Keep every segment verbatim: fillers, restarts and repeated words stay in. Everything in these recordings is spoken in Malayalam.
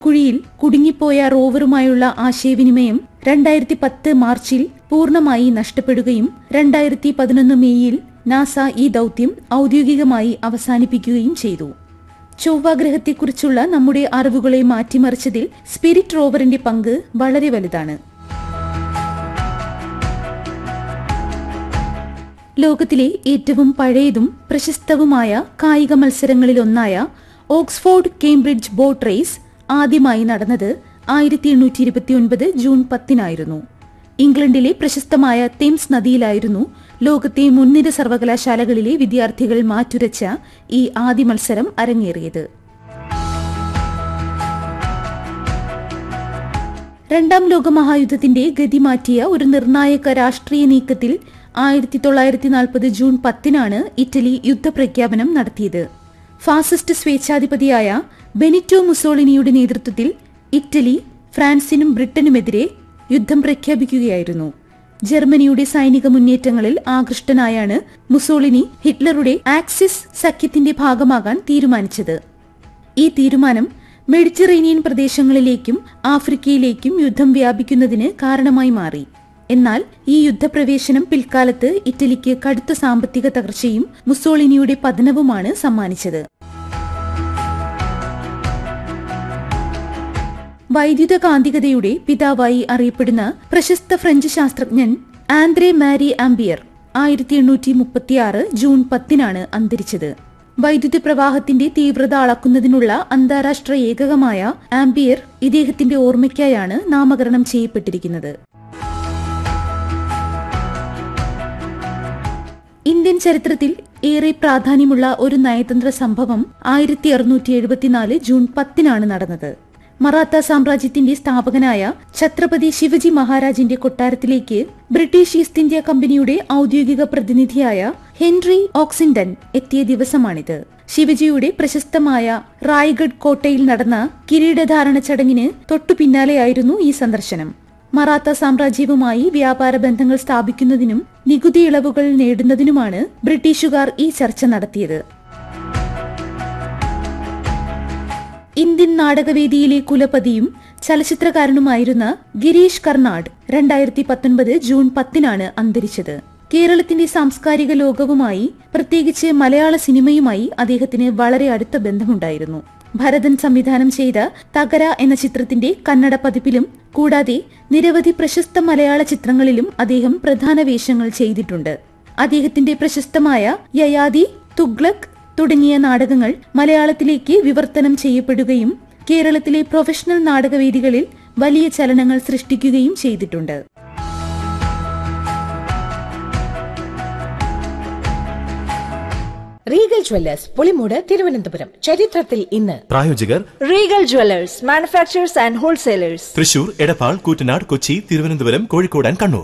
കുഴിയിൽ കുടുങ്ങിപ്പോയ റോവറുമായുള്ള ആശയവിനിമയം രണ്ടായിരത്തി പത്ത് മാർച്ചിൽ പൂർണ്ണമായി നഷ്ടപ്പെടുകയും രണ്ടായിരത്തി പതിനൊന്ന് മെയ്യിൽ നാസ ഈ ദൗത്യം ഔദ്യോഗികമായി അവസാനിപ്പിക്കുകയും ചെയ്തു. ചൊവ്വാഗ്രഹത്തെക്കുറിച്ചുള്ള നമ്മുടെ അറിവുകളെ മാറ്റിമറിച്ചതിൽ സ്പിരിറ്റ് റോവറിന്റെ പങ്ക് വളരെ വലുതാണ്. ലോകത്തിലെ ഏറ്റവും പഴയതും പ്രശസ്തവുമായ കായിക മത്സരങ്ങളിലൊന്നായ ഓക്സ്ഫോർഡ് കേംബ്രിഡ്ജ് ബോട്ട് റേസ് ആദ്യമായി നടന്നത് ആയിരത്തി എണ്ണൂറ്റി ഇരുപത്തി ഒൻപത് ജൂൺ പത്തിനായിരുന്നു. ഇംഗ്ലണ്ടിലെ പ്രശസ്തമായ തെംസ് നദിയിലായിരുന്നു ലോകത്തെ മുൻനിര സർവകലാശാലകളിലെ വിദ്യാർത്ഥികൾ മാറ്റുരച്ച ഈ ആദ്യ മത്സരം അരങ്ങേറിയത്. രണ്ടാം ലോകമഹായുദ്ധത്തിന്റെ ഗതി മാറ്റിയ ഒരു നിർണായക രാഷ്ട്രീയ നീക്കത്തിൽ ആയിരത്തി തൊള്ളായിരത്തി നാൽപ്പത് ജൂൺ പത്തിനാണ് ഇറ്റലി യുദ്ധപ്രഖ്യാപനം നടത്തിയത്. ഫാസിസ്റ്റ് സ്വേച്ഛാധിപതിയായ ബെനിറ്റോ മുസോളിനിയുടെ നേതൃത്വത്തിൽ ഇറ്റലി ഫ്രാൻസിനും ബ്രിട്ടനുമെതിരെ യുദ്ധം പ്രഖ്യാപിക്കുകയായിരുന്നു. ജർമ്മനിയുടെ സൈനിക മുന്നേറ്റങ്ങളിൽ ആകൃഷ്ടനായാണ് മുസോളിനി ഹിറ്റ്ലറുടെ ആക്സിസ് സഖ്യത്തിന്റെ ഭാഗമാകാൻ തീരുമാനിച്ചത്. ഈ തീരുമാനം മെഡിറ്ററേനിയൻ പ്രദേശങ്ങളിലേക്കും ആഫ്രിക്കയിലേക്കും യുദ്ധം വ്യാപിക്കുന്നതിന് കാരണമായി മാറി. എന്നാൽ ഈ യുദ്ധപ്രവേശനം പിൽക്കാലത്ത് ഇറ്റലിക്ക് കടുത്ത സാമ്പത്തിക തകർച്ചയും മുസോളിനിയുടെ പതനവുമാണ് സമ്മാനിച്ചത്. വൈദ്യുത കാന്തികതയുടെ പിതാവായി അറിയപ്പെടുന്ന പ്രശസ്ത ഫ്രഞ്ച് ശാസ്ത്രജ്ഞൻ ആന്ദ്രേ മാരി ആംപിയർ ആയിരത്തി എണ്ണൂറ്റി മുപ്പത്തിയാറ് ജൂൺ പത്തിനാണ് അന്തരിച്ചത്. വൈദ്യുത പ്രവാഹത്തിന്റെ തീവ്രത അളക്കുന്നതിനുള്ള അന്താരാഷ്ട്ര ഏകകമായ ആംപിയർ ഇദ്ദേഹത്തിന്റെ ഓർമ്മയ്ക്കായാണ് നാമകരണം ചെയ്യപ്പെട്ടിരിക്കുന്നത്. ഇന്ത്യൻ ചരിത്രത്തിൽ ഏറെ പ്രാധാന്യമുള്ള ഒരു നയതന്ത്ര സംഭവം ആയിരത്തി അറുന്നൂറ്റി എഴുപത്തിനാല് ജൂൺ പത്തിനാണ് നടന്നത്. മറാത്ത സാമ്രാജ്യത്തിന്റെ സ്ഥാപകനായ ഛത്രപതി ശിവജി മഹാരാജിന്റെ കൊട്ടാരത്തിലേക്ക് ബ്രിട്ടീഷ് ഈസ്റ്റ് ഇന്ത്യ കമ്പനിയുടെ ഔദ്യോഗിക പ്രതിനിധിയായ ഹെൻറി ഓക്സിൻഡൻ എത്തിയ ദിവസമാണിത്. ശിവജിയുടെ പ്രശസ്തമായ റായ്ഗഡ് കോട്ടയിൽ നടന്ന കിരീടധാരണ ചടങ്ങിന് തൊട്ടു പിന്നാലെയായിരുന്നു ഈ സന്ദർശനം. മറാത്ത സാമ്രാജ്യവുമായി വ്യാപാര ബന്ധങ്ങൾ സ്ഥാപിക്കുന്നതിനും നികുതി ഇളവുകൾ നേടുന്നതിനുമാണ് ബ്രിട്ടീഷുകാർ ഈ ചർച്ച നടത്തിയത്. ഇന്ത്യൻ നാടകവേദിയിലെ കുലപതിയും ചലച്ചിത്രകാരനുമായിരുന്ന ഗിരീഷ് കർണാഡ് രണ്ടായിരത്തി പത്തൊൻപത് ജൂൺ പത്തിനാണ് അന്തരിച്ചത്. കേരളത്തിന്റെ സാംസ്കാരിക ലോകവുമായി, പ്രത്യേകിച്ച് മലയാള സിനിമയുമായി അദ്ദേഹത്തിന് വളരെ അടുത്ത ബന്ധമുണ്ടായിരുന്നു. ഭരതൻ സംവിധാനം ചെയ്ത തകര എന്ന ചിത്രത്തിന്റെ കന്നഡ പതിപ്പിലും കൂടാതെ നിരവധി പ്രശസ്ത മലയാള ചിത്രങ്ങളിലും അദ്ദേഹം പ്രധാന വേഷങ്ങൾ ചെയ്തിട്ടുണ്ട്. അദ്ദേഹത്തിന്റെ പ്രശസ്തമായ യയാതി, തുഗ്ലക് തുടങ്ങിയ നാടകങ്ങൾ മലയാളത്തിലേക്ക് വിവർത്തനം ചെയ്യപ്പെടുകയും കേരളത്തിലെ പ്രൊഫഷണൽ നാടകവേദികളിൽ വലിയ ചലനങ്ങൾ സൃഷ്ടിക്കുകയും ചെയ്തിട്ടുണ്ട്. Regal Jewellers Pulimoodu Thiruvananthapuram. ചരിത്രത്തിൽ ഇന്ന്. പ്രായോജകർ Regal Jewellers, manufacturers and wholesalers, Thrissur, Edappal, Koottanad, Kochi, Thiruvananthapuram, Kozhikode and Kannur.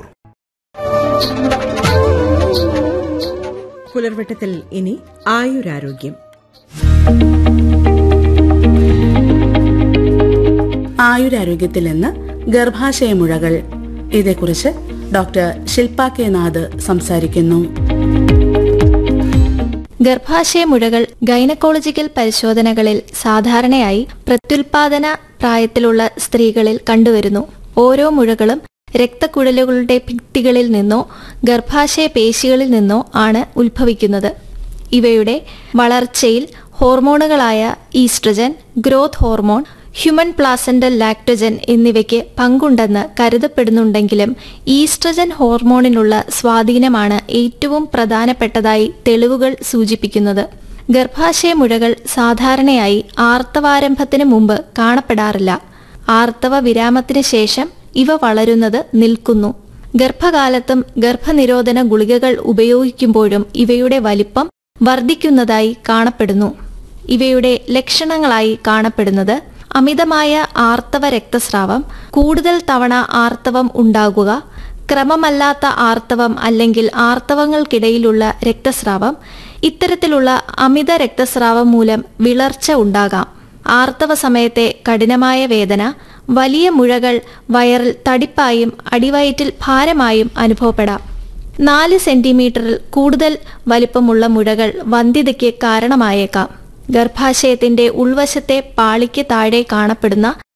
പുലർവട്ടത്തിൽ ഇനി ആയുരാരോഗ്യം. ആയുരാരോഗ്യത്തിൽ നിന്ന് ഗർഭാശയമുഴകൾ, ഇതേക്കുറിച്ച് ഡോക്ടർ ശില്പ കെ നാഥ് സംസാരിക്കുന്നു. ഗർഭാശയമുഴകൾ ഗൈനക്കോളജിക്കൽ പരിശോധനകളിൽ സാധാരണയായി പ്രത്യുൽപാദന പ്രായത്തിലുള്ള സ്ത്രീകളിൽ കണ്ടുവരുന്നു. ഓരോ മുഴകളും രക്തക്കുഴലുകളുടെ ഭിത്തികളിൽ നിന്നോ ഗർഭാശയ പേശികളിൽ നിന്നോ ആണ് ഉത്ഭവിക്കുന്നത്. ഇവയുടെ വളർച്ചയിൽ ഹോർമോണുകളായ oestrogen, growth hormone, human placental Lactogen എന്നിവയ്ക്ക് പങ്കുണ്ടെന്ന് കരുതപ്പെടുന്നുണ്ടെങ്കിലും ഈസ്ട്രജൻ ഹോർമോണിനുള്ള സ്വാധീനമാണ് ഏറ്റവും പ്രധാനപ്പെട്ടതായി തെളിവുകൾ സൂചിപ്പിക്കുന്നത്. ഗർഭാശയമുഴകൾ സാധാരണയായി ആർത്തവാരംഭത്തിന് മുമ്പ് കാണപ്പെടാറില്ല. ആർത്തവ വിരാമത്തിന് ശേഷം ഇവ വളരുന്നത് നിൽക്കുന്നു. ഗർഭകാലത്തും ഗർഭനിരോധന ഗുളികകൾ ഉപയോഗിക്കുമ്പോഴും ഇവയുടെ വലിപ്പം വർദ്ധിക്കുന്നതായി കാണപ്പെടുന്നു. ഇവയുടെ ലക്ഷണങ്ങളായി കാണപ്പെടുന്നത് അമിതമായ ആർത്തവ രക്തസ്രാവം, കൂടുതൽ തവണ ആർത്തവം ഉണ്ടാകുക, ക്രമമല്ലാത്ത ആർത്തവം അല്ലെങ്കിൽ ആർത്തവങ്ങൾക്കിടയിലുള്ള രക്തസ്രാവം. ഇത്തരത്തിലുള്ള അമിത രക്തസ്രാവം മൂലം വിളർച്ച ഉണ്ടാകാം. ആർത്തവ സമയത്തെ കഠിനമായ വേദന, വലിയ മുഴകൾ വയറിൽ തടിപ്പായും അടിവയറ്റിൽ ഭാരമായും അനുഭവപ്പെടാം. നാല് സെന്റിമീറ്ററിൽ കൂടുതൽ വലിപ്പമുള്ള മുഴകൾ വന്ധ്യതയ്ക്ക് കാരണമായേക്കാം. ഗർഭാശയത്തിന്റെ ഉൾവശത്തെ പാളിക്ക് താഴെ കാണപ്പെടുന്ന